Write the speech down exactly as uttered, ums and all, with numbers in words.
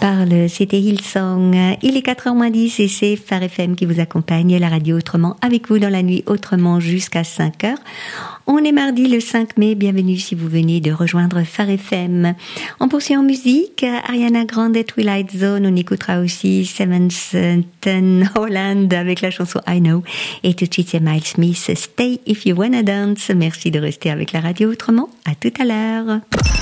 parle, c'était Hillsong. Il est quatre heures moins dix et c'est Phare F M qui vous accompagne, la radio autrement, avec vous dans la nuit autrement jusqu'à cinq heures. On est mardi le cinq mai, bienvenue si vous venez de rejoindre Phare F M. On poursuit en musique, Ariana Grande et Twilight Zone, on écoutera aussi Seventeen Holland avec la chanson I Know. Et tout de suite c'est Miles Smith, Stay If You Wanna Dance. Merci de rester avec la radio autrement, à tout à l'heure.